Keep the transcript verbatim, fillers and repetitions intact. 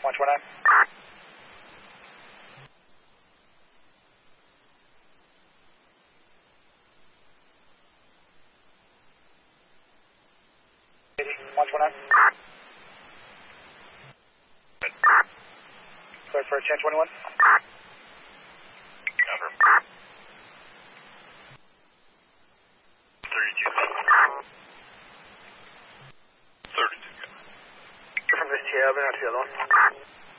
one twenty-nine. one twenty-nine. Sorry for change twenty-one. Cover. thirty-two. thirty-two. From this T A, I've been out to the other one.